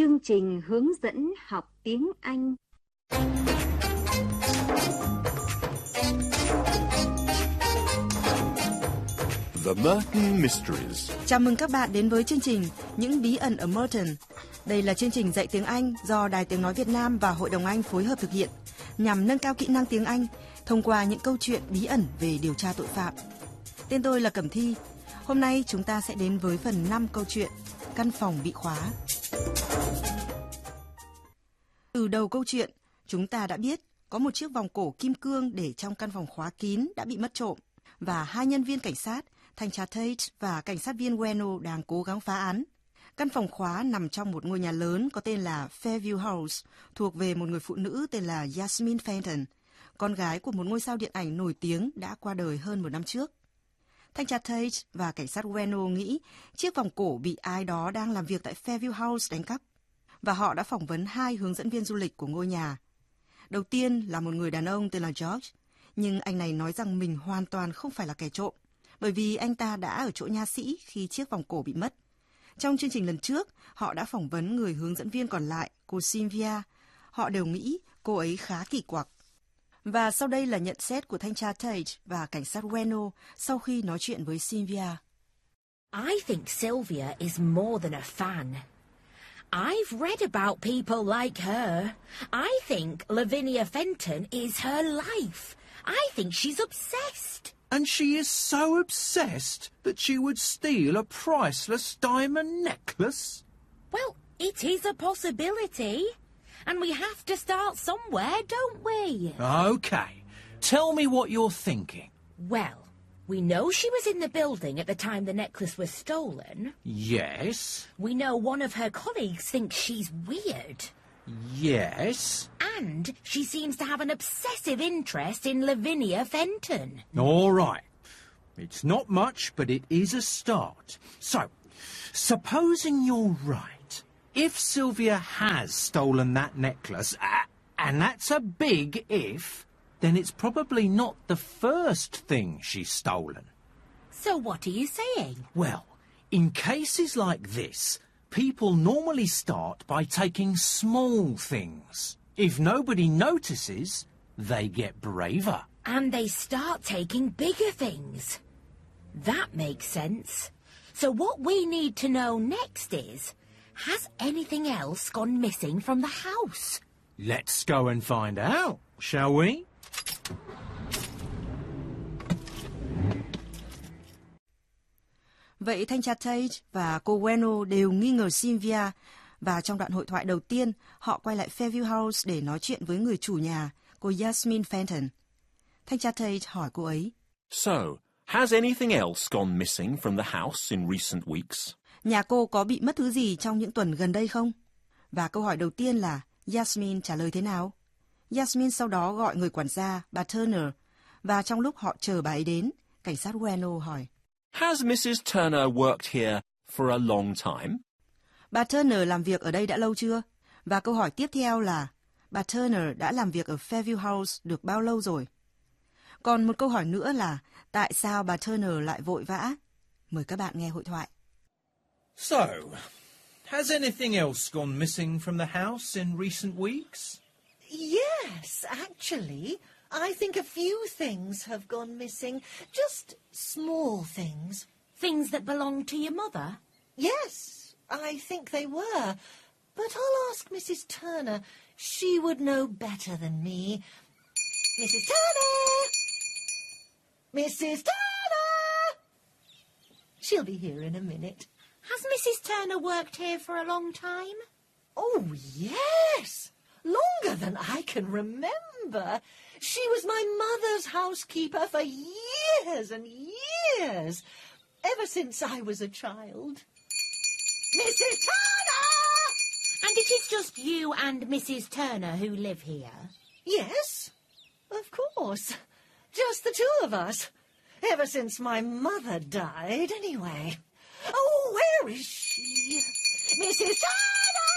chương trình hướng dẫn học tiếng Anh. The Merton Mysteries. Chào mừng các bạn đến với chương trình Những bí ẩn ở Merton. Đây là chương trình dạy tiếng Anh do Đài Tiếng Nói Việt Nam và Hội đồng Anh phối hợp thực hiện nhằm nâng cao kỹ năng tiếng Anh thông qua những câu chuyện bí ẩn về điều tra tội phạm. Tên tôi là Cẩm Thi. Hôm nay chúng ta sẽ đến với phần 5 câu chuyện Căn phòng bị khóa. Từ đầu câu chuyện, chúng ta đã biết có một chiếc vòng cổ kim cương để trong căn phòng khóa kín đã bị mất trộm và hai nhân viên cảnh sát, thanh tra Tate và cảnh sát viên Bueno đang cố gắng phá án. Căn phòng khóa nằm trong một ngôi nhà lớn có tên là Fairview House, thuộc về một người phụ nữ tên là Yasmin Fenton, con gái của một ngôi sao điện ảnh nổi tiếng đã qua đời hơn một năm trước. Thanh tra Tate và cảnh sát Bueno nghĩ chiếc vòng cổ bị ai đó đang làm việc tại Fairview House đánh cắp, và họ đã phỏng vấn hai hướng dẫn viên du lịch của ngôi nhà. Đầu tiên là một người đàn ông tên là George, nhưng anh này nói rằng mình hoàn toàn không phải là kẻ trộm, bởi vì anh ta đã ở chỗ nha sĩ khi chiếc vòng cổ bị mất. Trong chương trình lần trước, họ đã phỏng vấn người hướng dẫn viên còn lại, cô Sylvia. Họ đều nghĩ cô ấy khá kỳ quặc. Và sau đây là nhận xét của thanh tra Tate và cảnh sát Bueno sau khi nói chuyện với Sylvia. I think Sylvia is more than a fan. I've read about people like her. I think Lavinia Fenton is her life. I think she's obsessed. And she is so obsessed that she would steal a priceless diamond necklace? Well, it is a possibility. And we have to start somewhere, don't we? Okay. Tell me what you're thinking. Well, we know she was in the building at the time the necklace was stolen. Yes. We know one of her colleagues thinks she's weird. Yes. And she seems to have an obsessive interest in Lavinia Fenton. All right. It's not much, but it is a start. So, supposing you're right, if Sylvia has stolen that necklace, and that's a big if, then it's probably not the first thing she's stolen. So what are you saying? Well, in cases like this, people normally start by taking small things. If nobody notices, they get braver. And they start taking bigger things. That makes sense. So what we need to know next is, has anything else gone missing from the house? Let's go and find out, shall we? Vậy thanh tra Tate và cô Bueno đều nghi ngờ Sylvia, và trong đoạn hội thoại đầu tiên, họ quay lại Fairview House để nói chuyện với người chủ nhà, cô Yasmin Fenton. Thanh tra Tate hỏi cô ấy. So, has anything else gone missing from the house in recent weeks? Nhà cô có bị mất thứ gì trong những tuần gần đây không? Và câu hỏi đầu tiên là Yasmin trả lời thế nào? Yasmin sau đó gọi người quản gia, bà Turner, và trong lúc họ chờ bà ấy đến, cảnh sát Bueno hỏi. Has Mrs. Turner worked here for a long time? Bà Turner làm việc ở đây đã lâu chưa? Và câu hỏi tiếp theo là bà Turner đã làm việc ở Fairview House được bao lâu rồi? Còn một câu hỏi nữa là tại sao bà Turner lại vội vã? Mời các bạn nghe hội thoại. So, has anything else gone missing from the house in recent weeks? Yes, actually, I think a few things have gone missing. Just small things. Things that belong to your mother? Yes, I think they were. But I'll ask Mrs. Turner. She would know better than me. Mrs. Turner! Mrs. Turner! She'll be here in a minute. Has Mrs. Turner worked here for a long time? Oh, yes! Longer than I can remember. She was my mother's housekeeper for years and years, ever since I was a child. Mrs. Turner! And it is just you and Mrs. Turner who live here? Yes, of course. Just the two of us. Ever since my mother died, anyway. Oh, where is she? Mrs. Turner!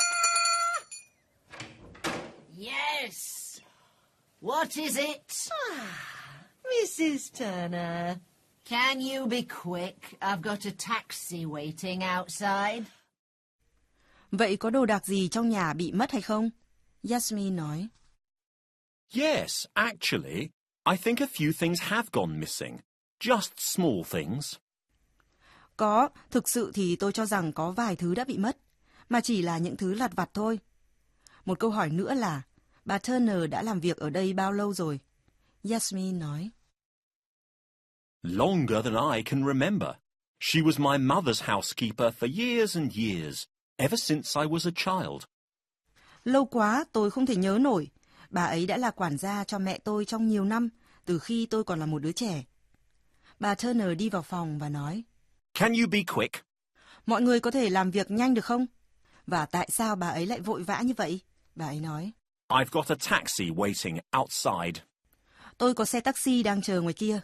Yes. What is it? Mrs. Turner. Can you be quick? I've got a taxi waiting outside. Vậy có đồ đạc gì trong nhà bị mất hay không? Yasmin nói. Yes, actually, I think a few things have gone missing. Just small things. Có, thực sự thì tôi cho rằng có vài thứ đã bị mất, mà chỉ là những thứ lặt vặt thôi. Một câu hỏi nữa là, bà Turner đã làm việc ở đây bao lâu rồi? Yasmin nói. Longer than I can remember. She was my mother's housekeeper for years and years, ever since I was a child. Lâu quá, tôi không thể nhớ nổi. Bà ấy đã là quản gia cho mẹ tôi trong nhiều năm, từ khi tôi còn là một đứa trẻ. Bà Turner đi vào phòng và nói. Can you be quick? Mọi người có thể làm việc nhanh được không? Và tại sao bà ấy lại vội vã như vậy? Bà ấy nói. I've got a taxi waiting outside. Tôi có xe taxi đang chờ ngoài kia.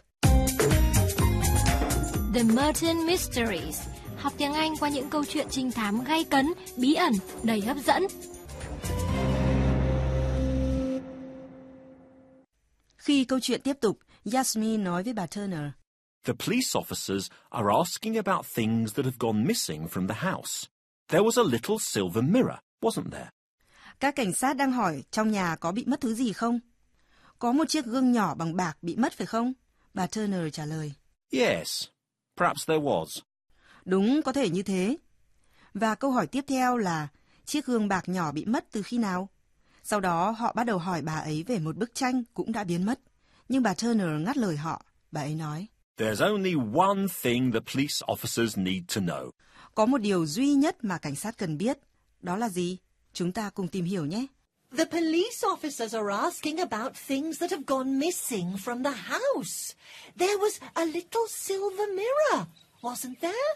The Merton Mysteries. Học tiếng Anh qua những câu chuyện trinh thám gay cấn, bí ẩn, đầy hấp dẫn. Khi câu chuyện tiếp tục, Yasmin nói với bà Turner. The police officers are asking about things that have gone missing from the house. There was a little silver mirror, wasn't there? Các cảnh sát đang hỏi trong nhà có bị mất thứ gì không? Có một chiếc gương nhỏ bằng bạc bị mất phải không? Bà Turner trả lời. Yes, perhaps there was. Đúng, có thể như thế. Và câu hỏi tiếp theo là chiếc gương bạc nhỏ bị mất từ khi nào? Sau đó họ bắt đầu hỏi bà ấy về một bức tranh cũng đã biến mất. Nhưng bà Turner ngắt lời họ. Bà ấy nói. There's only one thing the police officers need to know. Có một điều duy nhất mà cảnh sát cần biết. Đó là gì? Chúng ta cùng tìm hiểu nhé. The police officers are asking about things that have gone missing from the house. There was a little silver mirror, wasn't there?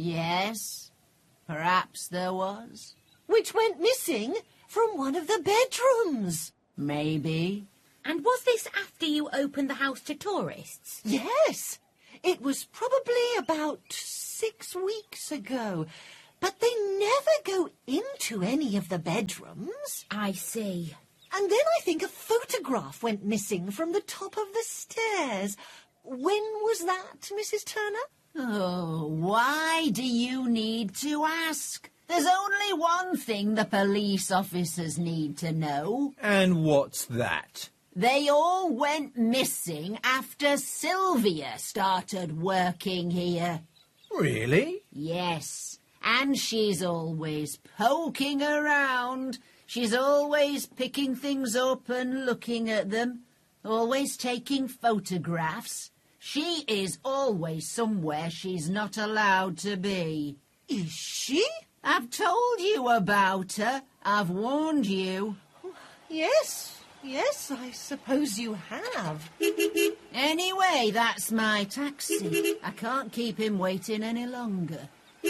Yes, perhaps there was. Which went missing from one of the bedrooms. Maybe. And was this after you opened the house to tourists? Yes, it was probably about 6 weeks ago. But they never go into any of the bedrooms. I see. And then I think a photograph went missing from the top of the stairs. When was that, Mrs. Turner? Oh, why do you need to ask? There's only one thing the police officers need to know. And what's that? They all went missing after Sylvia started working here. Really? Yes, and she's always poking around. She's always picking things up and looking at them, always taking photographs. She is always somewhere she's not allowed to be. Is she? I've told you about her. I've warned you. Yes, I suppose you have. Anyway, that's my taxi. I can't keep him waiting any longer.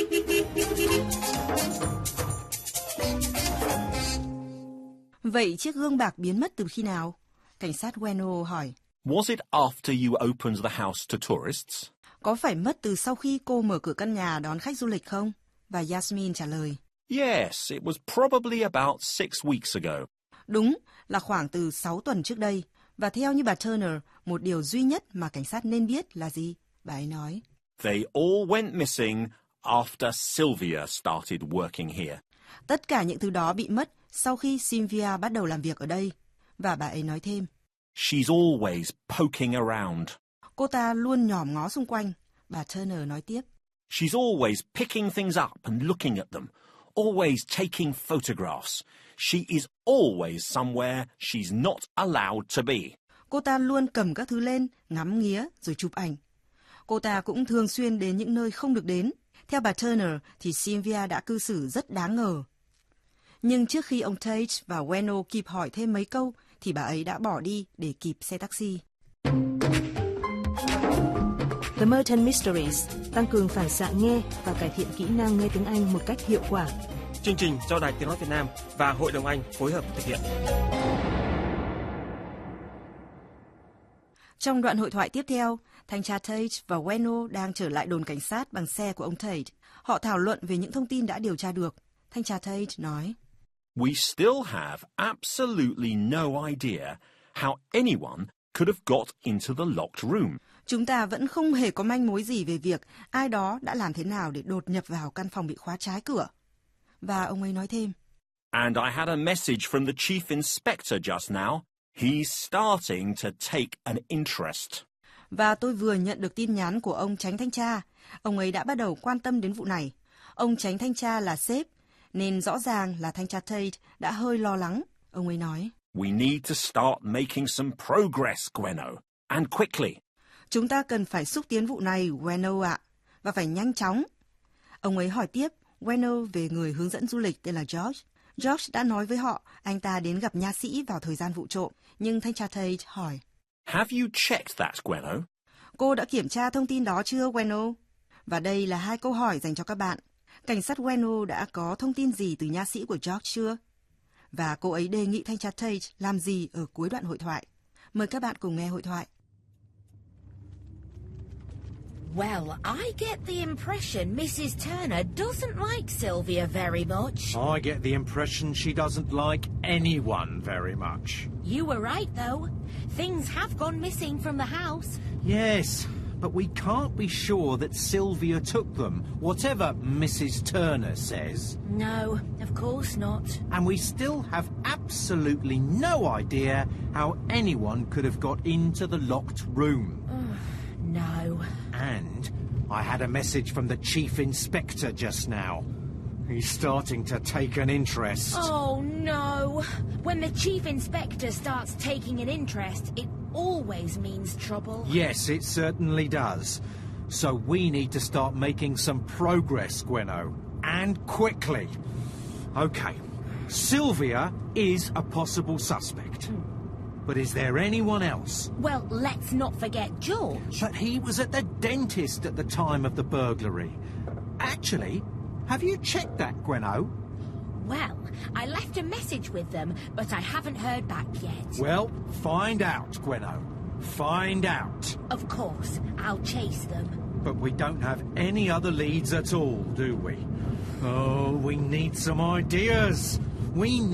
Vậy chiếc gương bạc biến mất từ khi nào? Cảnh sát Bueno hỏi. Was it after you opened the house to tourists? Có phải mất từ sau khi cô mở cửa căn nhà đón khách du lịch không? Và Yasmin trả lời. Yes, it was probably about 6 weeks ago. Đúng, là khoảng từ 6 tuần trước đây. Và theo như bà Turner, một điều duy nhất mà cảnh sát nên biết là gì? Bà ấy nói. They all went missing after Sylvia started working here. Tất cả những thứ đó bị mất sau khi Sylvia bắt đầu làm việc ở đây. Và bà ấy nói thêm. She's always poking around. Cô ta luôn nhòm ngó xung quanh. Bà Turner nói tiếp. She's always picking things up and looking at them. Always taking photographs. She is always somewhere she's not allowed to be. Cô ta luôn cầm các thứ lên, ngắm nghía rồi chụp ảnh. Cô ta cũng thường xuyên đến những nơi không được đến. Theo bà Turner thì Sylvia đã cư xử rất đáng ngờ. Nhưng trước khi ông Tate và Bueno kịp hỏi thêm mấy câu thì bà ấy đã bỏ đi để kịp xe taxi. The Merton Mysteries tăng cường phản xạ nghe và cải thiện kỹ năng nghe tiếng Anh một cách hiệu quả. Chương trình do Đài Tiếng nói Việt Nam và Hội đồng Anh phối hợp thực hiện. Trong đoạn hội thoại tiếp theo, thanh tra Tate và Bueno đang trở lại đồn cảnh sát bằng xe của ông Tate. Họ thảo luận về những thông tin đã điều tra được. Thanh tra Tate nói. We still have absolutely no idea how anyone could have got into the locked room. Chúng ta vẫn không hề có manh mối gì về việc ai đó đã làm thế nào để đột nhập vào căn phòng bị khóa trái cửa. Và ông ấy nói thêm. And I had a message from the Chief Inspector just now. He's starting to take an interest. Và tôi vừa nhận được tin nhắn của ông Chánh Thanh tra. Ông ấy đã bắt đầu quan tâm đến vụ này. Ông Chánh Thanh tra là sếp, nên rõ ràng là Thanh tra Tate đã hơi lo lắng. Ông ấy nói. We need to start making some progress, Gwenno. And quickly. Chúng ta cần phải xúc tiến vụ này, Gwenno ạ. Và phải nhanh chóng. Ông ấy hỏi tiếp Gwenno về người hướng dẫn du lịch tên là George. George đã nói với họ anh ta đến gặp nha sĩ vào thời gian vụ trộm. Nhưng Thanh tra Tate hỏi. Have you checked that, Gwenno? Cô đã kiểm tra thông tin đó chưa, Gwenno? Và đây là 2 câu hỏi dành cho các bạn. Cảnh sát Gwenno đã có thông tin gì từ nha sĩ của George chưa? Và cô ấy đề nghị Thanh tra Tate làm gì ở cuối đoạn hội thoại. Mời các bạn cùng nghe hội thoại. Well, I get the impression Mrs. Turner doesn't like Sylvia very much. I get the impression she doesn't like anyone very much. You were right, though. Things have gone missing from the house. Yes, but we can't be sure that Sylvia took them, whatever Mrs. Turner says. No, of course not. And we still have absolutely no idea how anyone could have got into the locked room. No. And I had a message from the Chief Inspector just now. He's starting to take an interest. Oh, no. When the Chief Inspector starts taking an interest, it always means trouble. Yes, it certainly does. So we need to start making some progress, Gwenno. And quickly. Okay. Sylvia is a possible suspect. But is there anyone else? Well, let's not forget George. But he was at the dentist at the time of the burglary. Actually, have you checked that, Gwenno? Well, I left a message with them, but I haven't heard back yet. Well, find out, Gwenno. Find out. Of course, I'll chase them. But we don't have any other leads at all, do we? Oh, we need some ideas. We need